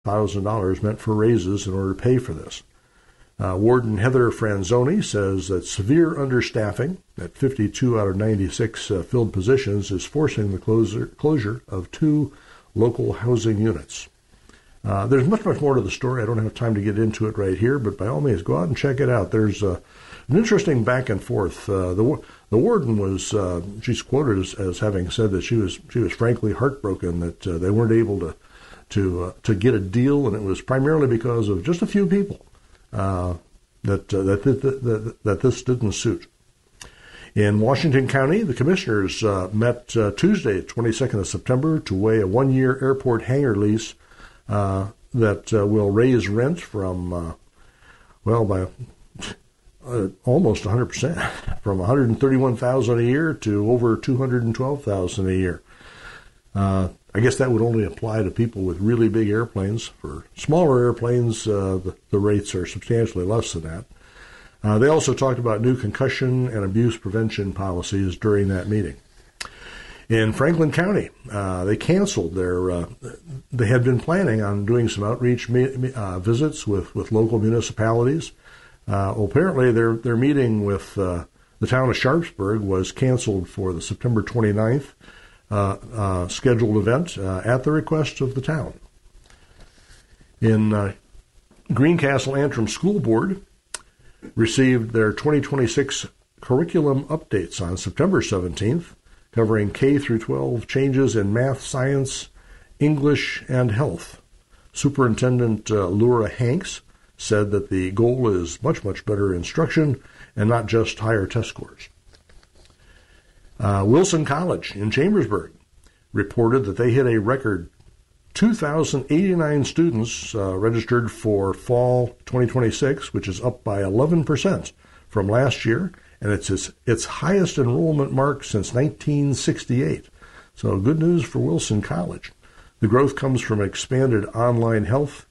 $100,000 meant for raises in order to pay for this. Warden Heather Franzoni says that severe understaffing at 52 out of 96 filled positions is forcing the closure of 2 local housing units. There's much more to the story. I don't have time to get into it right here, but by all means, go out and check it out. There's an interesting back and forth. The warden was, she's quoted as having said that she was frankly heartbroken that they weren't able to get a deal, and it was primarily because of just a few people that this didn't suit. In Washington County, the commissioners met Tuesday, 22nd of September, to weigh a 1-year airport hangar lease that will raise rent from, by almost 100%, from $131,000 a year to over $212,000 a year. I guess that would only apply to people with really big airplanes. For smaller airplanes, the rates are substantially less than that. They also talked about new concussion and abuse prevention policies during that meeting. In Franklin County, they canceled they had been planning on doing some outreach visits with local municipalities. Apparently their meeting with the town of Sharpsburg was canceled for the September 29th scheduled event at the request of the town. In Greencastle Antrim School Board received their 2026 curriculum updates on September 17th, covering K through 12 changes in math, science, English, and health. Superintendent Laura Hanks said that the goal is much better instruction and not just higher test scores. Wilson College in Chambersburg reported that they hit a record 2,089 students registered for fall 2026, which is up by 11% from last year, and it's its highest enrollment mark since 1968. So good news for Wilson College. The growth comes from expanded online health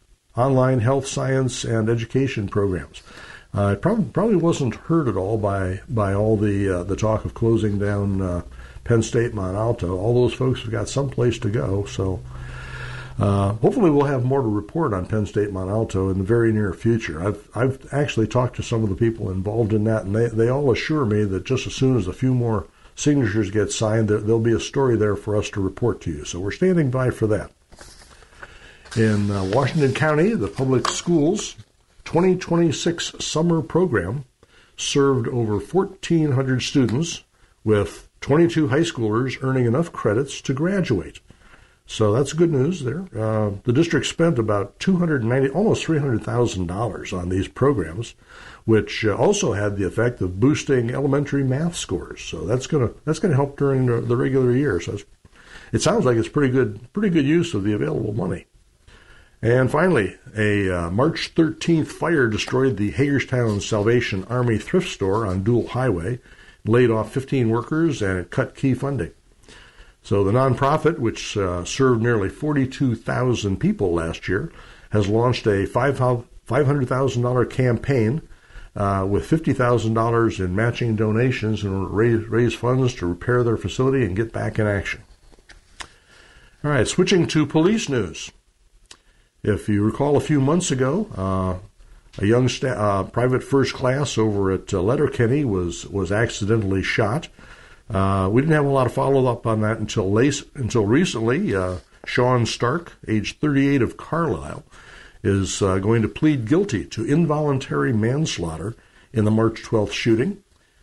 science and education programs. It probably wasn't hurt at all by all the talk of closing down Penn State Mont Alto. All those folks have got some place to go, so hopefully we'll have more to report on Penn State Mont Alto in the very near future. I've actually talked to some of the people involved in that, and they all assure me that just as soon as a few more signatures get signed, there'll be a story there for us to report to you. So we're standing by for that. In Washington County, the public schools 2026 summer program served over 1,400 students, with 22 high schoolers earning enough credits to graduate. So that's good news there. The district spent about almost $300,000 on these programs, which also had the effect of boosting elementary math scores. So that's gonna help during the regular year. So it sounds like it's pretty good use of the available money. And finally, a March 13th fire destroyed the Hagerstown Salvation Army thrift store on Dual Highway, laid off 15 workers, and it cut key funding. So the nonprofit, which served nearly 42,000 people last year, has launched a $500,000 campaign with $50,000 in matching donations in order to raise funds to repair their facility and get back in action. All right, switching to police news. If you recall, a few months ago, a young private first class over at Letterkenny was accidentally shot. We didn't have a lot of follow-up on that until recently. Sean Stark, age 38 of Carlisle, is going to plead guilty to involuntary manslaughter in the March 12th shooting.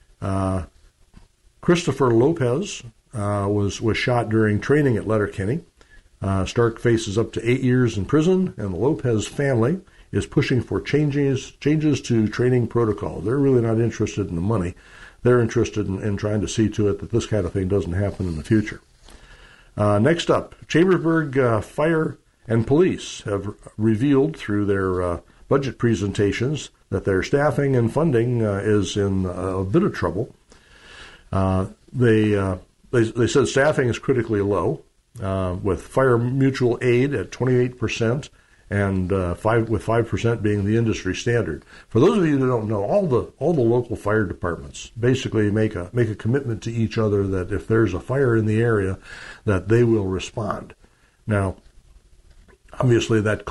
Christopher Lopez was shot during training at Letterkenny. Stark faces up to 8 years in prison, and the Lopez family is pushing for changes to training protocol. They're really not interested in the money. They're interested in trying to see to it that this kind of thing doesn't happen in the future. Next up, Chambersburg Fire and Police have revealed through their budget presentations that their staffing and funding is in a bit of trouble. They said staffing is critically low, with Fire Mutual Aid at 28%, and 5% being the industry standard. For those of you who don't know, all the local fire departments basically make a commitment to each other that if there's a fire in the area, that they will respond. Now, obviously that